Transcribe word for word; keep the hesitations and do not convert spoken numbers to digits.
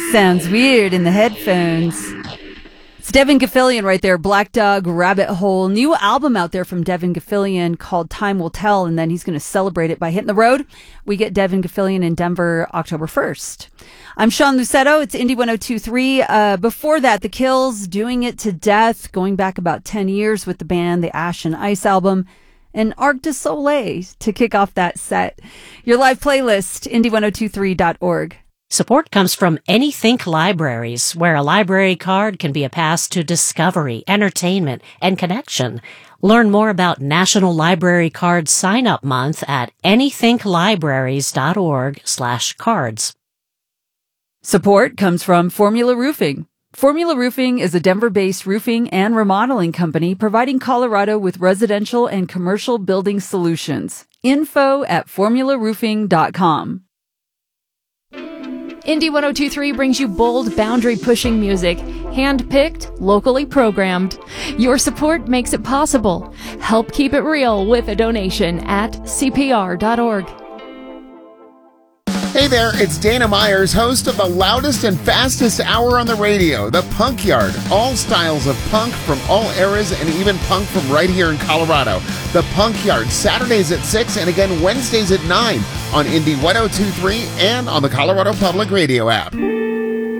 Sounds weird in the headphones. It's Devin Gafillion right there. Black Dog, Rabbit Hole. New album out there from Devin Gafillion called Time Will Tell, and then he's going to celebrate it by hitting the road. We get Devin Gafillion in Denver October first. I'm Sean Lucetto. It's Indy one oh two point three. Uh, before that, The Kills, Doing It to Death, going back about ten years with the band, the Ash and Ice album, and Arc de Soleil to kick off that set. Your live playlist, indy ten twenty-three dot org. Support comes from Anythink Libraries, where a library card can be a pass to discovery, entertainment, and connection. Learn more about National Library Card Sign-Up Month at anythinklibraries.org slash cards. Support comes from Formula Roofing. Formula Roofing is a Denver-based roofing and remodeling company providing Colorado with residential and commercial building solutions. Info at formula roofing dot com. Indy ten twenty-three brings you bold, boundary-pushing music, hand-picked, locally programmed. Your support makes it possible. Help keep it real with a donation at c p r dot org. Hey there, it's Dana Myers, host of the loudest and fastest hour on the radio, The Punk Yard. All styles of punk from all eras and even punk from right here in Colorado. The Punk Yard, Saturdays at six and again Wednesdays at nine on Indy ten twenty-three and on the Colorado Public Radio app.